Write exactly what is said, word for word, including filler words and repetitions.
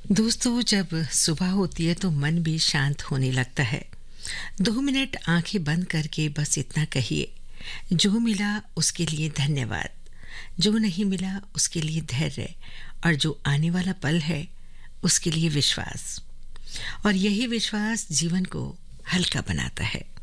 दोस्तों, जब सुबह होती है तो मन भी शांत होने लगता है। दो मिनट आंखें बंद करके बस इतना कहिए, जो मिला उसके लिए धन्यवाद, जो नहीं मिला उसके लिए धैर्य, और जो आने वाला पल है उसके लिए विश्वास। और यही विश्वास जीवन को हल्का बनाता है।